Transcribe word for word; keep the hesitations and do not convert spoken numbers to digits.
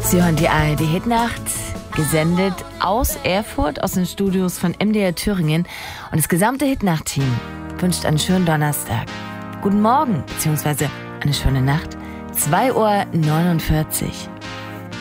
Sie hören die A R D-Hitnacht, gesendet aus Erfurt, aus den Studios von M D R Thüringen. Und das gesamte Hitnacht-Team wünscht einen schönen Donnerstag. Guten Morgen, beziehungsweise eine schöne Nacht. zwei Uhr neunundvierzig.